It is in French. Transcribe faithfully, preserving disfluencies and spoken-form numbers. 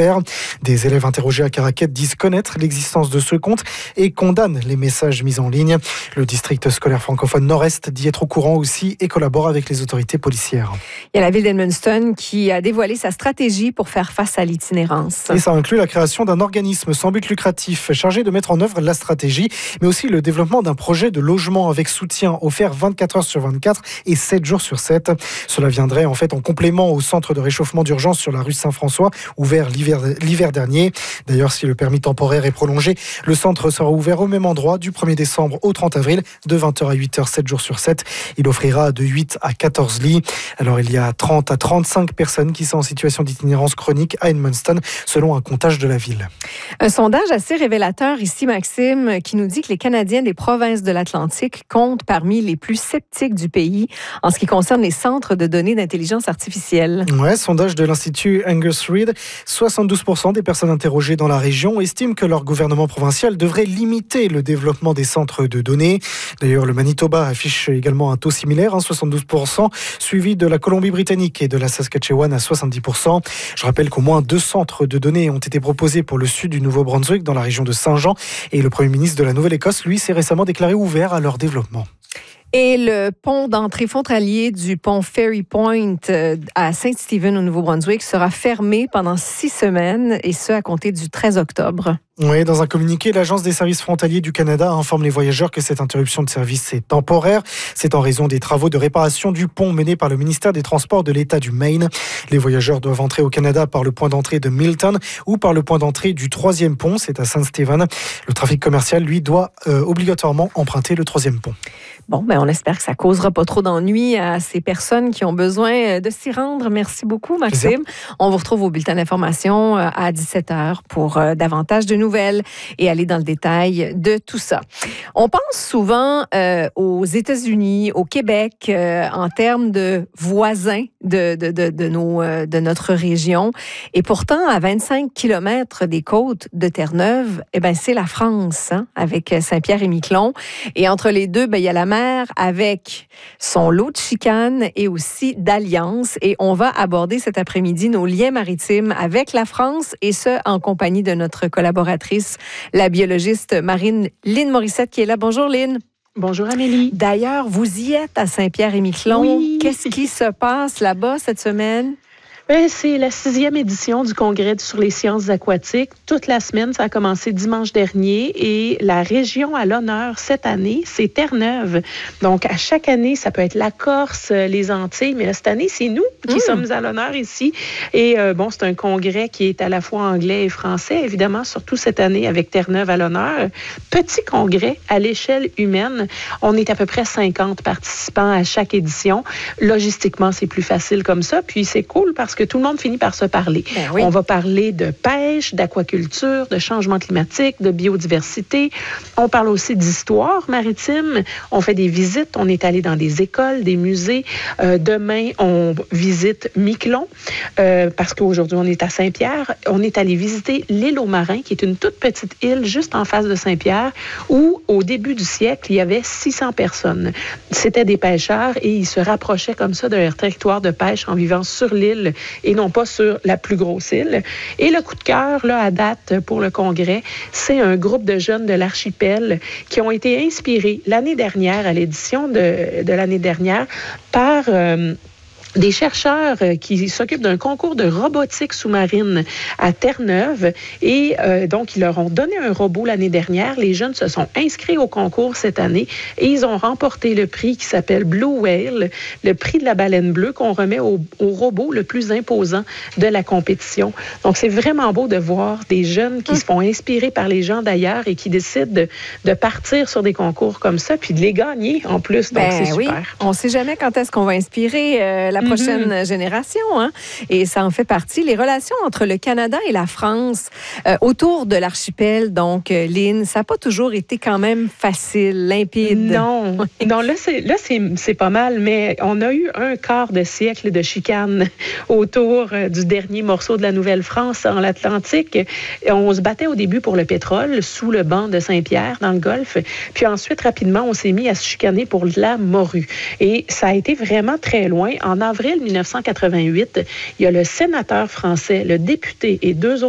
experts. Des élèves interrogés à Caraquet disent connaître l'existence de ce compte et condamnent les messages mis en ligne. Le district scolaire francophone Nord-Est dit être au courant aussi et collabore avec les autorités policières. Il y a la ville d'Edmundston qui a dévoilé sa stratégie pour faire face à l'itinérance. Et ça inclut la création d'un organisme sans but lucratif chargé de mettre en œuvre la stratégie, mais aussi le développement d'un projet de logement avec soutien offert vingt-quatre heures sur vingt-quatre et sept jours sur sept. Cela viendrait en fait en complément au centre de réchauffement d'urgence sur la rue Saint-François, ouvert l'hiver, l'hiver dernier. D'ailleurs, si le permis temporaire est prolongé, le centre sera ouvert au même endroit du premier décembre au trente avril, de vingt heures à huit heures, sept jours sur sept. Il offrira de huit à quatorze lits. Alors, il y a trente à trente-cinq personnes qui sont en situation d'itinérance chronique à Edmundston, selon un comptage de la ville. Un sondage assez révélateur ici, Maxime, qui nous dit que les Canadiens des provinces de l'Atlantique comptent parmi les plus sceptiques du pays en ce qui concerne les centres de données d'intelligence artificielle. Ouais, sondage de l'Institut Angus Reid. soixante-douze pour cent des personnes interrogées dans la région estiment que leur gouvernement provincial devrait limiter le développement des centres de données. D'ailleurs, le Manitoba affiche également un taux similaire, hein, soixante-douze pour cent, suivi de la Colombie-Britannique et de la Saskatchewan à soixante-dix pour cent. Je rappelle qu'au moins deux centres de données ont été proposés pour le sud du Nouveau-Brunswick, dans la région de Saint-Jean. Et le Premier ministre de la Nouvelle-Écosse, lui, s'est récemment déclaré ouvert à leur développement. Et le pont d'entrée frontalier du pont Ferry Point à Saint-Stephen au Nouveau-Brunswick sera fermé pendant six semaines, et ce à compter du treize octobre. Oui, dans un communiqué, l'Agence des services frontaliers du Canada informe les voyageurs que cette interruption de service est temporaire. C'est en raison des travaux de réparation du pont menés par le ministère des Transports de l'État du Maine. Les voyageurs doivent entrer au Canada par le point d'entrée de Milton ou par le point d'entrée du troisième pont, c'est à Saint-Stephen. Le trafic commercial, lui, doit euh, obligatoirement emprunter le troisième pont. Bon, ben on espère que ça causera pas trop d'ennuis à ces personnes qui ont besoin de s'y rendre. Merci beaucoup, Maxime. On vous retrouve au bulletin d'information à dix-sept heures pour davantage de nouvelles et aller dans le détail de tout ça. On pense souvent euh, aux États-Unis, au Québec, euh, en termes de voisins de, de, de, de, nos, euh, de notre région. Et pourtant, à vingt-cinq kilomètres des côtes de Terre-Neuve, eh ben, c'est la France, hein, avec Saint-Pierre-et-Miquelon. Et entre les deux, ben, il y a la mer avec son lot de chicanes et aussi d'alliances. Et on va aborder cet après-midi nos liens maritimes avec la France, et ce, en compagnie de notre collaboratrice, la biologiste marine Lynne Morissette, qui est là. Bonjour, Lynne. Bonjour, Amélie. D'ailleurs, vous y êtes à Saint-Pierre-et-Miquelon. Oui. Qu'est-ce qui se passe là-bas cette semaine? Ben, c'est la sixième édition du Congrès sur les sciences aquatiques. Toute la semaine, ça a commencé dimanche dernier, et la région à l'honneur cette année, c'est Terre-Neuve. Donc, à chaque année, ça peut être la Corse, les Antilles, mais là, cette année, c'est nous qui mmh. sommes à l'honneur ici. Et euh, bon, c'est un congrès qui est à la fois anglais et français, évidemment, surtout cette année avec Terre-Neuve à l'honneur. Petit congrès à l'échelle humaine. On est à peu près cinquante participants à chaque édition. Logistiquement, c'est plus facile comme ça. Puis, c'est cool parce que tout le monde finit par se parler. Ben oui. On va parler de pêche, d'aquaculture, de changement climatique, de biodiversité. On parle aussi d'histoire maritime. On fait des visites. On est allé dans des écoles, des musées. Euh, demain, on visite Miquelon euh, parce qu'aujourd'hui, on est à Saint-Pierre. On est allé visiter l'île aux Marins, qui est une toute petite île juste en face de Saint-Pierre, où, au début du siècle, il y avait six cents personnes. C'était des pêcheurs, et ils se rapprochaient comme ça de leur territoire de pêche en vivant sur l'île et non pas sur la plus grosse île. Et le coup de cœur, là, à date, pour le congrès, c'est un groupe de jeunes de l'archipel qui ont été inspirés l'année dernière, à l'édition de, de l'année dernière, par... Euh, des chercheurs qui s'occupent d'un concours de robotique sous-marine à Terre-Neuve. Et euh, donc, ils leur ont donné un robot l'année dernière. Les jeunes se sont inscrits au concours cette année et ils ont remporté le prix qui s'appelle Blue Whale, le prix de la baleine bleue qu'on remet au, au robot le plus imposant de la compétition. Donc, c'est vraiment beau de voir des jeunes qui mmh. se font inspirer par les gens d'ailleurs et qui décident de, de partir sur des concours comme ça, puis de les gagner en plus. Donc, ben, c'est oui. super. On ne sait jamais quand est-ce qu'on va inspirer euh, la prochaine mm-hmm. génération, hein? Et ça en fait partie. Les relations entre le Canada et la France euh, autour de l'archipel, donc, euh, Lynne, ça n'a pas toujours été quand même facile, limpide. Non, non là, c'est, là c'est, c'est pas mal, mais on a eu un quart de siècle de chicane autour euh, du dernier morceau de la Nouvelle-France en Atlantique. Et on se battait au début pour le pétrole sous le banc de Saint-Pierre dans le Golfe. Puis ensuite, rapidement, on s'est mis à se chicaner pour de la morue. Et ça a été vraiment très loin. En avril mille neuf cent quatre-vingt-huit, il y a le sénateur français, le député et deux autres